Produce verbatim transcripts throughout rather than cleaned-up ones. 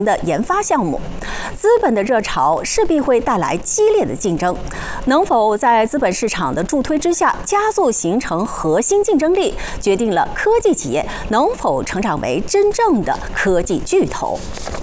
的研发项目，资本的热潮势必会带来激烈的竞争，能否在资本市场的助推之下加速形成核心竞争力，决定了科技企业能否成长为真正的科技巨头。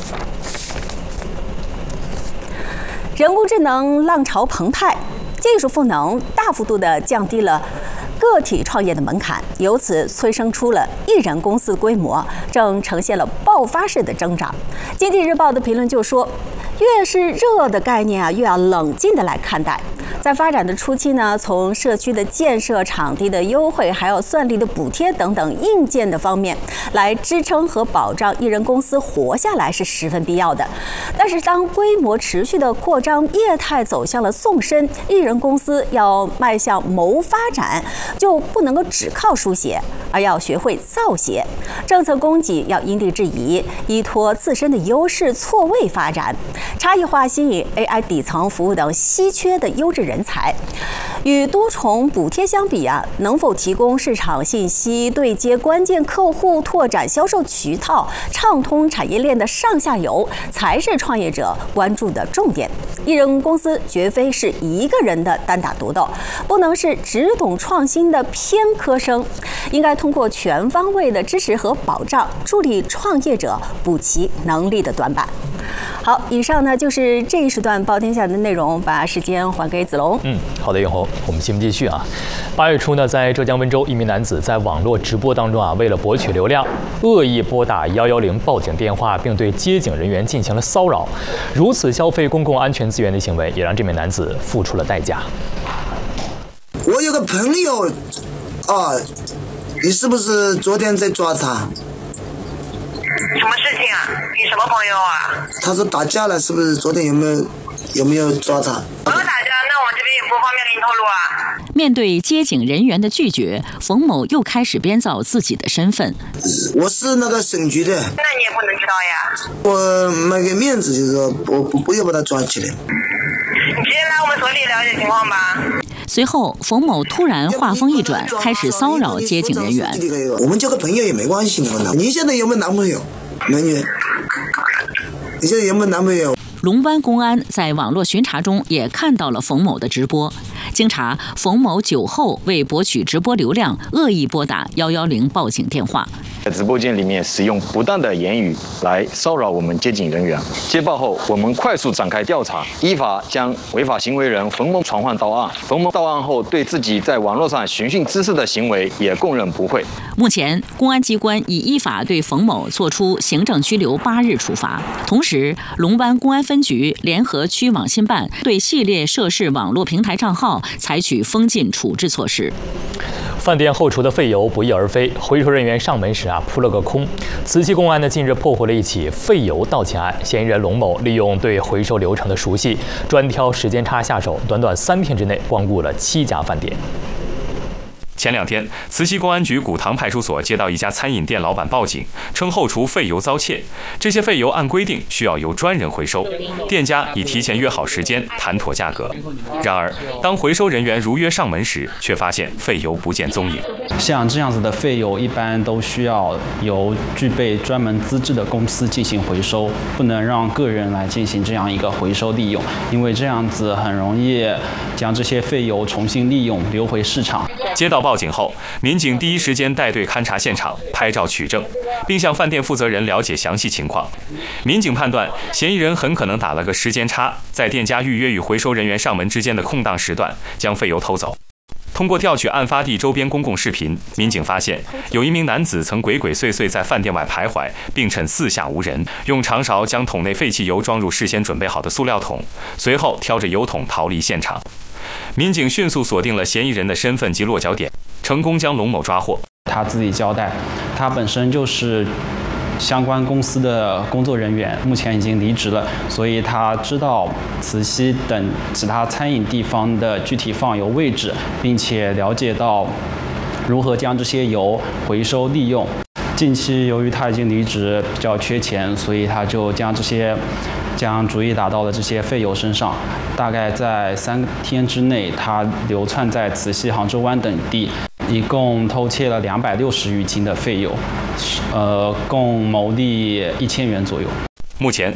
人工智能浪潮澎湃，技术赋能大幅度地降低了个体创业的门槛，由此催生出了一人公司规模正呈现了爆发式的增长。经济日报的评论就说，越是热的概念啊，越要冷静地来看待。在发展的初期呢，从社区的建设、场地的优惠，还有算力的补贴等等硬件的方面来支撑和保障一人公司活下来是十分必要的。但是当规模持续的扩张，业态走向了纵深，一人公司要迈向谋发展，就不能够只靠书写，而要学会造写。政策供给要因地制宜，依托自身的优势错位发展，差异化吸引 A I 底层服务等稀缺的优质人才。与多重补贴相比啊，能否提供市场信息、对接关键客户、拓展销售渠道、畅通产业链的上下游，才是创业者关注的重点。一人公司绝非是一个人的单打独斗，不能是只懂创新的偏科生，应该通过全方位的支持和保障，助力创业者补齐能力的短板。好，以上呢就是这一时段报天下的内容，把时间还给子龙。 嗯，好的，永红，我们新闻继续啊。八月初呢，在浙江温州，一名男子在网络直播当中啊，为了博取流量，恶意拨打一一零报警电话，并对接警人员进行了骚扰。如此消费公共安全资源的行为，也让这名男子付出了代价。 我有个朋友，啊，你是不是昨天在抓他？ 什么事情啊？你什么朋友啊？ 他说打架了，是不是？昨天有没有有没有抓他？ 没有打架，那我们这边也不方便给你透露啊。 面对接警人员的拒绝，冯某又开始编造自己的身份。 我是那个省局的。 那你也不能知道呀。 我卖个面子，就是说我不不要把他抓起来。 你直接来我们所里了解情况吧。 随后，冯某突然话锋一转，开始骚扰接警人员。 我们交个朋友也没关系，你们你现在有没有男朋友？美女，你现在有没有男朋友？ 龙湾公安在网络巡查中也看到了冯某的直播。经查，冯某酒后为博取直播流量，恶意拨打一一零报警电话。 在直播间里面使用不当的言语来骚扰我们接警人员。接报后，我们快速展开调查，依法将违法行为人冯某传唤到案。冯某到案后，对自己在网络上寻衅滋事的行为也供认不讳。 目前，公安机关已依法对冯某作出行政拘留八日处罚。同时，龙湾公安分局联合区网信办对系列涉事网络平台账号采取封禁处置措施。 饭店后厨的废油不翼而飞，回收人员上门时啊扑了个空。慈溪公安呢近日破获了一起废油盗窃案，嫌疑人龙某利用对回收流程的熟悉，专挑时间差下手，短短三天之内光顾了七家饭店。 前两天，慈溪公安局古塘派出所接到一家餐饮店老板报警，称后厨废油遭窃。这些废油按规定需要由专人回收，店家已提前约好时间，谈妥价格。然而，当回收人员如约上门时，却发现废油不见踪影。 像这样子的废油，一般都需要由具备专门资质的公司进行回收，不能让个人来进行这样一个回收利用，因为这样子很容易将这些废油重新利用，流回市场。 接到报警后，民警第一时间带队勘察现场，拍照取证，并向饭店负责人了解详细情况。民警判断，嫌疑人很可能打了个时间差，在店家预约与回收人员上门之间的空档时段，将废油偷走。通过调取案发地周边公共视频，民警发现有一名男子曾鬼鬼祟祟在饭店外徘徊，并趁四下无人，用长勺将桶内废弃油装入事先准备好的塑料桶，随后挑着油桶逃离现场。民警迅速锁定了嫌疑人的身份及落脚点，成功将龙某抓获。 他自己交代，他本身就是相关公司的工作人员，目前已经离职了，所以他知道慈溪等其他餐饮地方的具体放油位置，并且了解到如何将这些油回收利用。近期由于他已经离职，比较缺钱，所以他就将这些将主意打到了这些废油身上。大概在三天之内，他流窜在慈溪、杭州湾等地，一共偷窃了两百六十余斤的废油，呃，共牟利一千元左右。 目前，